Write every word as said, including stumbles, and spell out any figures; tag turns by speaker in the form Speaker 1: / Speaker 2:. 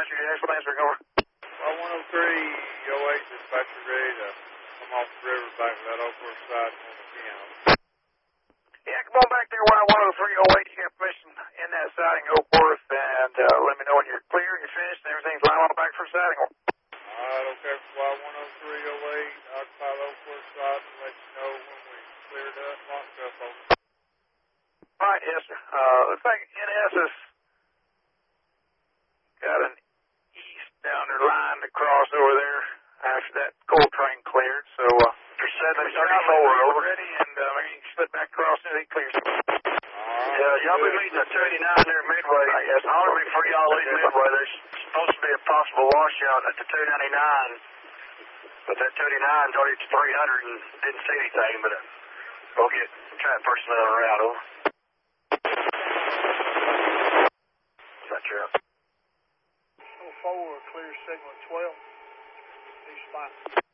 Speaker 1: dispatcher, Jackson Lansing, over.
Speaker 2: Well, one oh three oh eight, dispatcher ready to come off the river back to that Oak Fork side on the piano.
Speaker 1: Yeah, come on back there, Y one oh three oh eight. You got permission in that siding, Oak Fork, and uh, let me know when you're clear, you're finished, and everything's lined up back for siding.
Speaker 2: All right, okay, for Y one oh three oh eight, occupy the Oak Fork side and let you know when we cleared up, locked up, over.
Speaker 1: All right, yes, sir. Uh, looks like N S has got an eastbounder line to cross over there after that coal train cleared, so uh,
Speaker 3: for seven thirty-four, over.
Speaker 1: Ready, and uh, maybe you can slip back across and it clears.
Speaker 3: Yeah, y'all be meeting at thirty-nine there Midway.
Speaker 1: Right, yes,
Speaker 3: Holler before y'all leave Midway. There's supposed to be a possible washout at the two ninety-nine, but that thirty-nine told you it's three hundred and didn't see anything, but uh, we'll get track personnel around, over. Is that true?
Speaker 4: oh four, clear segment twelve. East spot.